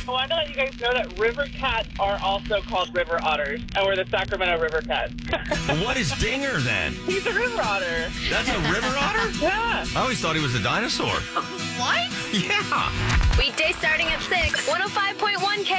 I wanted to let you guys know that river cats are also called river otters, and we're the Sacramento River Cats. What is Dinger then? He's a river otter. That's a river otter? Yeah. I always thought he was a dinosaur. What? Yeah. Weekdays starting at 6, 105.1 K